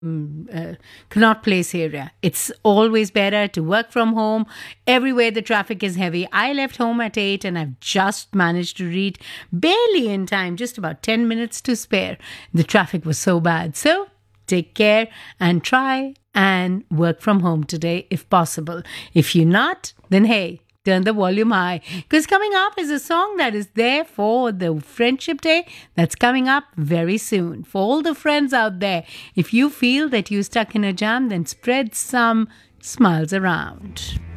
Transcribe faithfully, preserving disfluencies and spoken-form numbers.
uh, Connaught Place area. It's always better to work from home. Everywhere the traffic is heavy. I left home at eight and I've just managed to reach barely in time, just about ten minutes to spare. The traffic was so bad. So take care and try and work from home today if possible. If you're not, then hey, turn the volume high, because coming up is a song that is there for the Friendship Day that's coming up very soon. For all the friends out there, if you feel that you're stuck in a jam, then spread some smiles around.